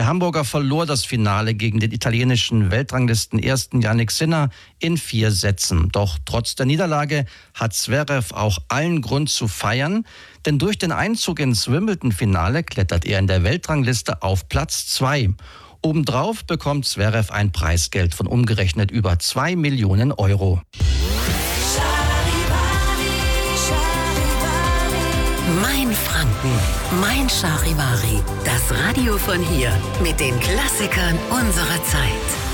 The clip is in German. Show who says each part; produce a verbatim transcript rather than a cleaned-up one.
Speaker 1: Der Hamburger verlor das Finale gegen den italienischen Weltranglisten-Ersten Jannik Sinner in vier Sätzen. Doch trotz der Niederlage hat Zverev auch allen Grund zu feiern, denn durch den Einzug ins Wimbledon-Finale klettert er in der Weltrangliste auf Platz zwei. Obendrauf bekommt Zverev ein Preisgeld von umgerechnet über zwei Millionen Euro.
Speaker 2: Mein Franken, mein Charivari, das Radio von hier mit den Klassikern unserer Zeit.